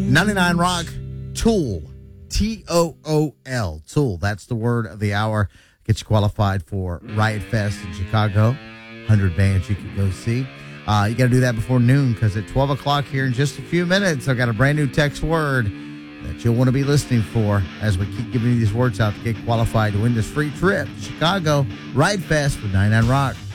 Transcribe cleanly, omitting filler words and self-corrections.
99 Rock, Tool, Tool. Tool, that's the word of the hour. Gets you qualified for Riot Fest in Chicago. 100 bands you can go see. You got to do that before noon because at 12 o'clock here in just a few minutes, I've got a brand new text word that you'll want to be listening for as we keep giving you these words out to get qualified to win this free trip to Chicago Riot Fest with 99 Rock.